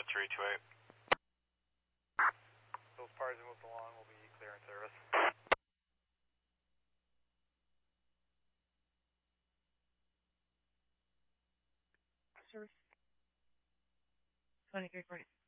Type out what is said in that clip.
328. Those parties moved along will be clear in service. Service. 2340.